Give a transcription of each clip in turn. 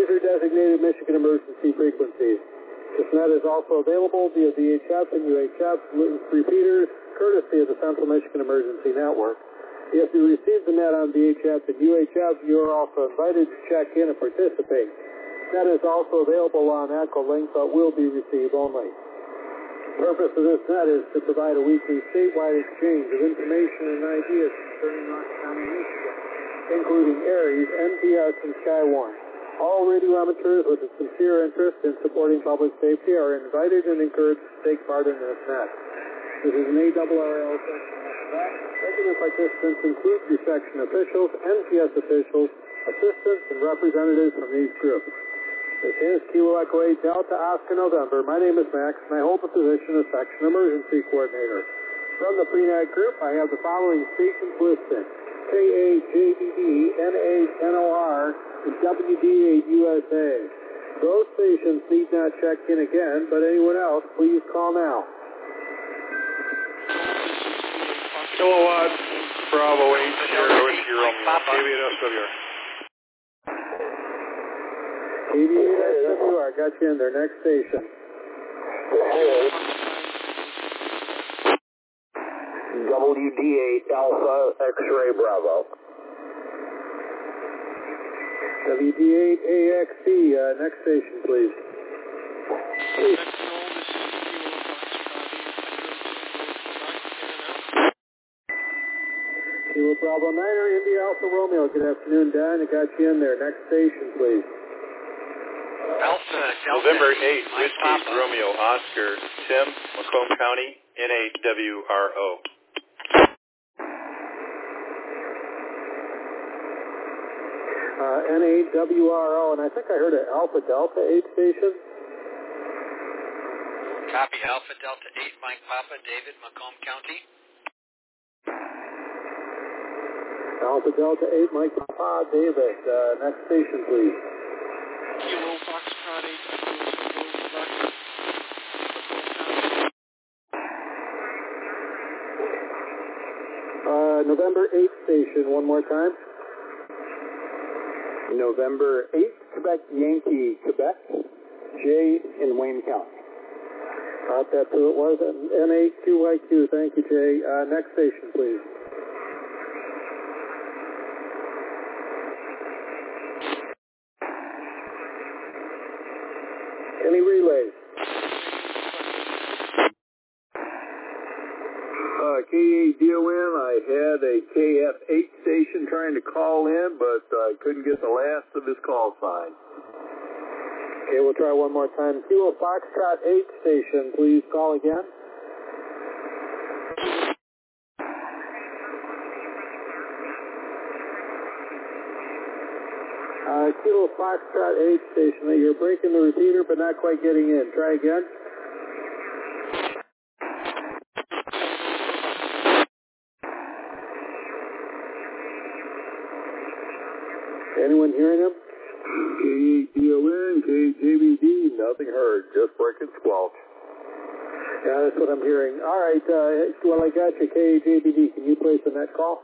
user-designated Michigan emergency frequencies. This net is also available via VHF and UHF repeaters, courtesy of the Central Michigan Emergency Network. If you receive the net on VHF and UHF, you are also invited to check in and participate. Net is also available on Echo Link, but will be received only. The purpose of this net is to provide a weekly statewide exchange of information and ideas concerning Rock County, Michigan, including ARES, NPS, and Skywarn. All radio amateurs with a sincere interest in supporting public safety are invited and encouraged to take part in this net. This is an ARRL section of that. Regular participants include your section officials, NPS officials, assistants, and representatives from these groups. This is Kilo Echo 8 Delta Oscar November. My name is Max, and I hold the position of Section Emergency Coordinator. From the PRENAG group, I have the following stations listed: KAJBD, NANOR, and WD8 USA. Those stations need not check in again, but anyone else, please call now. Kilowatt, Bravo 8, Sierra Whiskey Romeo, KV8SWR. KV8SWR, got you in there. Next station. WD8 Alpha X-Ray Bravo. WD8AXC, next station, please. Kilo Bravo 9er, India Alpha Romeo. Good afternoon, Don. I got you in there. Next station, please. Alpha Delta. November 8, Whiskey Romeo Oscar, Tim, Macomb County, NAWRO. NAWRO, and I think I heard an Alpha Delta 8 station. Copy, Alpha Delta 8, Mike Papa, David, Macomb County. Alpha Delta 8, Mike Papa, David. Next station, please. Kilo Foxtrot 8, November 8th station, one more time. November 8th, Quebec Yankee, Quebec, Jay in Wayne County. That's who it was. N8QYQ. Thank you, Jay. Next station, please. Any relays? KADOM, I had a KF8 station trying to call in, but I couldn't get the last of his call sign. Okay, we'll try one more time. Kilo Foxtrot 8 station, please call again. Kilo Foxtrot 8 station, you're breaking the repeater but not quite getting in. Try again. Anyone hearing him? KADON, KJBD, nothing heard, just breaking squelch. Yeah, that's what I'm hearing. All right, well, I got you, KJBD. Can you place a net call?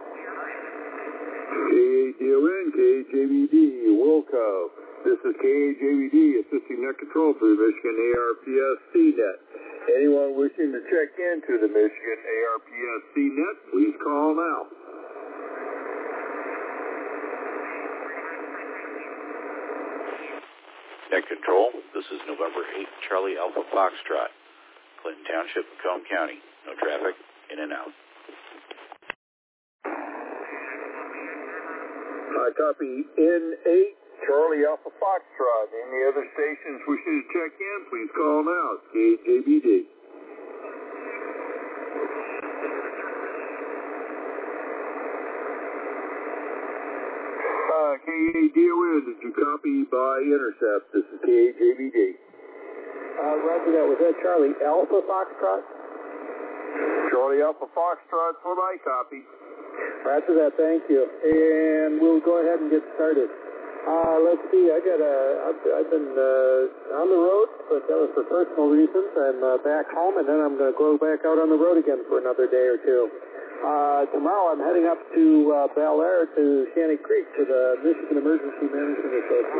KADON, KJBD, Wilco. This is KAJBD assisting net control for the Michigan ARPS CNET. Anyone wishing to check into the Michigan ARPS CNET, please call now. Net Control, this is November 8, Charlie Alpha Foxtrot, Clinton Township, Macomb County. No traffic, in and out. I copy N8, Charlie Alpha Foxtrot. Any other stations wishing to check in, please call now. It's KJBD. KADON, did you copy by intercept? This is KAJBD. Roger that. Was that Charlie Alpha Foxtrot? Charlie Alpha Foxtrot's what I copy. Roger that. Thank you. And we'll go ahead and get started. Let's see. I've been on the road, but that was for personal reasons. I'm back home, and then I'm going to go back out on the road again for another day or two. Tomorrow I'm heading up to Bel Air to Shanty Creek to the Michigan Emergency Management Association.